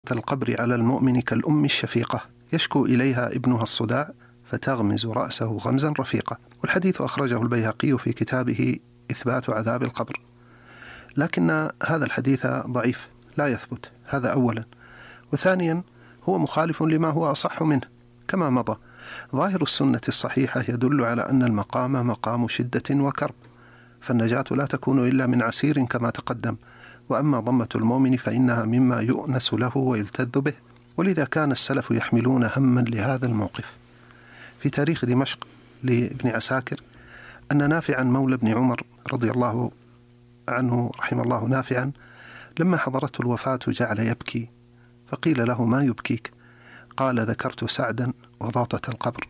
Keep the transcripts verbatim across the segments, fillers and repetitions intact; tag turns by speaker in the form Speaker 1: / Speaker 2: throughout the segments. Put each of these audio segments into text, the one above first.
Speaker 1: القبر على المؤمن كالأم الشفيقة يشكو إليها ابنها الصداع فتغمز رأسه غمزا رفيقا. والحديث أخرجه البيهقي في كتابه إثبات عذاب القبر، لكن هذا الحديث ضعيف لا يثبت، هذا أولا. وثانيا هو مخالف لما هو أصح منه كما مضى. ظاهر السنة الصحيحة يدل على أن المقام مقام شدة وكرب، فالنجاة لا تكون إلا من عسير كما تقدم، وأما ضمة المؤمن فإنها مما يؤنس له ويلتذ به. ولذا كان السلف يحملون هما لهذا الموقف. في تاريخ دمشق لابن عساكر أن نافعا مولى ابن عمر رضي الله عنه رحمه الله نافعا لما حضرته الوفاة جعل يبكي، فقيل له: ما يبكيك؟ قال: ذكرت سعدا وضاطة القبر.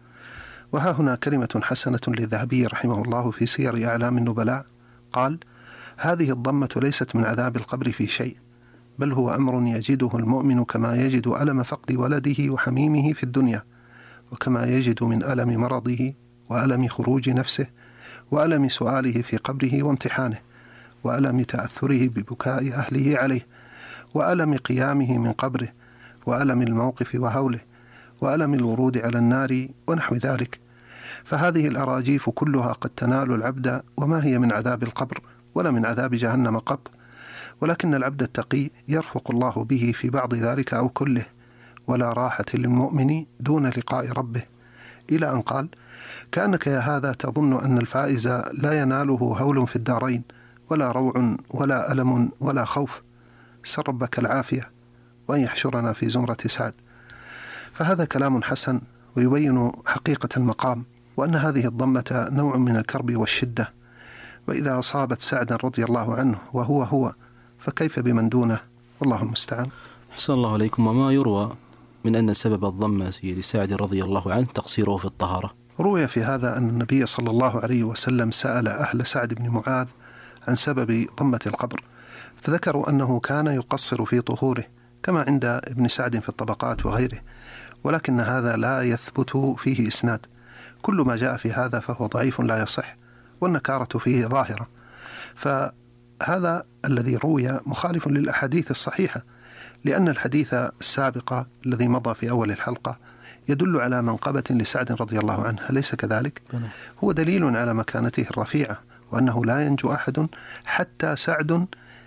Speaker 1: وها هنا كلمة حسنة للذهبي رحمه الله في سير أعلام النبلاء، قال: هذه الضمة ليست من عذاب القبر في شيء، بل هو أمر يجده المؤمن كما يجد ألم فقد ولده وحميمه في الدنيا، وكما يجد من ألم مرضه وألم خروج نفسه وألم سؤاله في قبره وامتحانه وألم تأثره ببكاء أهله عليه وألم قيامه من قبره وألم الموقف وهوله وألم الورود على النار ونحو ذلك. فهذه الأراجيف كلها قد تنال العبد، وما هي من عذاب القبر ولا من عذاب جهنم قط، ولكن العبد التقي يرفق الله به في بعض ذلك أو كله، ولا راحة للمؤمن دون لقاء ربه، إلى أن قال: كأنك يا هذا تظن أن الفائز لا يناله هول في الدارين ولا روع ولا ألم ولا خوف، سر ربك العافية وأن يحشرنا في زمرة سعد. فهذا كلام حسن ويبين حقيقة المقام، وأن هذه الضمة نوع من الكرب والشدة، وإذا أصابت سعدا رضي الله عنه وهو هو فكيف بمن دونه، والله المستعان.
Speaker 2: أحسن الله عليكم. وما يروى من أن سبب الضمة لسعد رضي الله عنه تقصيره في الطهارة؟
Speaker 1: روي في هذا أن النبي صلى الله عليه وسلم سأل أهل سعد بن معاذ عن سبب ضمة القبر، فذكروا أنه كان يقصر في طهوره كما عند ابن سعد في الطبقات وغيره، ولكن هذا لا يثبت فيه إسناد. كل ما جاء في هذا فهو ضعيف لا يصح، والنكارة فيه ظاهرة. فهذا الذي روي مخالف للأحاديث الصحيحة، لأن الحديث السابق الذي مضى في أول الحلقة يدل على منقبة لسعد رضي الله عنه، أليس كذلك؟ هو دليل على مكانته الرفيعة، وأنه لا ينجو أحد حتى سعد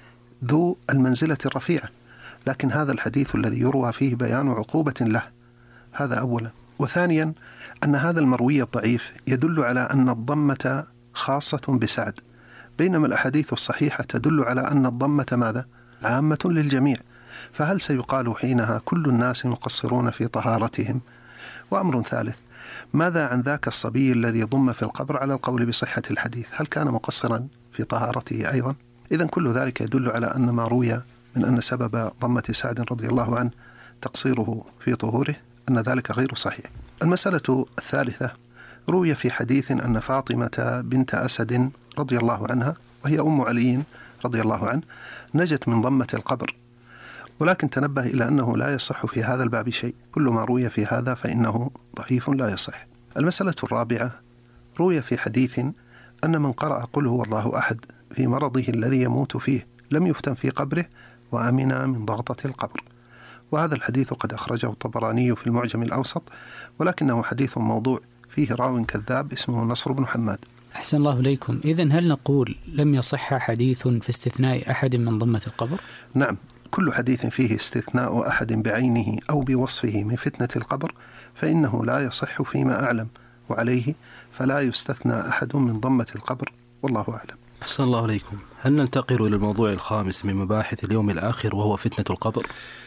Speaker 1: ذو المنزلة الرفيعة، لكن هذا الحديث الذي يروى فيه بيان عقوبة له، هذا أولا. وثانيا أن هذا المروي الضعيف يدل على أن الضمة خاصة بسعد، بينما الأحاديث الصحيحة تدل على أن الضمة ماذا؟ عامة للجميع. فهل سيقال حينها كل الناس مقصرون في طهارتهم؟ وأمر ثالث، ماذا عن ذاك الصبي الذي ضم في القبر على القول بصحة الحديث؟ هل كان مقصرا في طهارته أيضا؟ إذن كل ذلك يدل على أن ما روي من أن سبب ضمة سعد رضي الله عنه تقصيره في طهوره أن ذلك غير صحيح. المسألة الثالثة، روي في حديث أن فاطمة بنت أسد رضي الله عنها وهي أم علي رضي الله عنه نجت من ضمة القبر، ولكن تنبه إلى أنه لا يصح في هذا الباب شيء، كل ما روي في هذا فإنه ضعيف لا يصح. المسألة الرابعة، روي في حديث أن من قرأ قل هو الله أحد في مرضه الذي يموت فيه لم يفتن في قبره وأمن من ضغطة القبر، وهذا الحديث قد أخرجه الطبراني في المعجم الأوسط، ولكنه حديث موضوع فيه راو كذاب اسمه نصر بن حماد.
Speaker 3: أحسن الله إليكم. إذن هل نقول لم يصح حديث في استثناء أحد من ضمة القبر؟
Speaker 1: نعم، كل حديث فيه استثناء أحد بعينه أو بوصفه من فتنة القبر فإنه لا يصح فيما أعلم، وعليه فلا يستثنى أحد من ضمة القبر، والله أعلم.
Speaker 2: أحسن الله عليكم. هل ننتقل إلى الموضوع الخامس من مباحث اليوم الآخر وهو فتنة القبر؟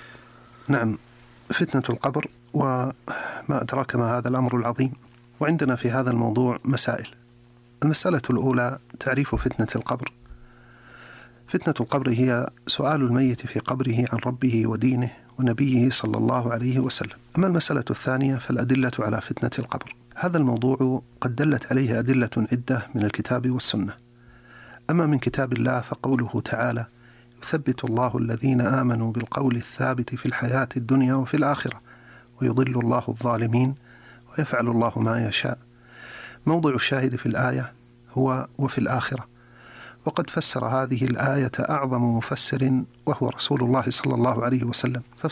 Speaker 1: نعم، فتنة القبر، وما أدراك ما هذا الأمر العظيم. وعندنا في هذا الموضوع مسائل. المسألة الأولى تعريف فتنة القبر. فتنة القبر هي سؤال الميت في قبره عن ربه ودينه ونبيه صلى الله عليه وسلم. أما المسألة الثانية فالأدلة على فتنة القبر. هذا الموضوع قد دلت عليه أدلة عدة من الكتاب والسنة. أما من كتاب الله فقوله تعالى: يثبت الله الذين آمنوا بالقول الثابت في الحياة الدنيا وفي الآخرة ويضل الله الظالمين ويفعل الله ما يشاء. موضع الشاهد في الآية هو وفي الآخرة، وقد فسر هذه الآية أعظم مفسر وهو رسول الله صلى الله عليه وسلم.